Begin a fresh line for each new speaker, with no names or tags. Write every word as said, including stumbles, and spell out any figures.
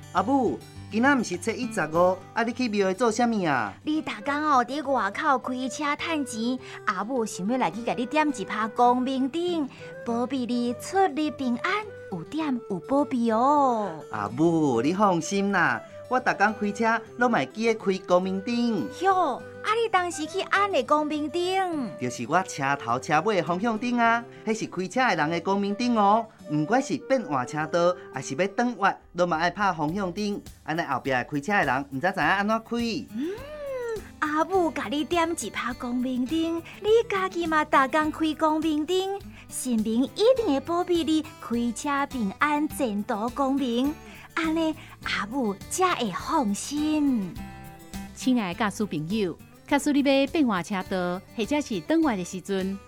阿母，今仔毋是初一十五，啊，你去庙会做啥物啊？
你逐工哦伫外口开车趁钱，阿母想要来去甲你点一拍光明灯，保庇你出入平安，有点有保庇哦。
阿母，你放心啦，我逐工开车拢嘛会记得开光明灯。
哟，啊你当时去按的光明灯？
就是我车头车尾的方向灯啊，迄是开车的人的光明灯哦。唔管是变换车道，还是要转弯，拢嘛爱拍方向灯。安尼后壁开车的人唔知知影安怎开。
嗯，阿母甲你点一拍光明灯，你家己嘛逐工开光明灯，神明一定会保庇你开车平安，前途光明。安尼阿母才会放心。
亲爱的驾驶朋友，假使你要变换车道或者是转弯的时阵，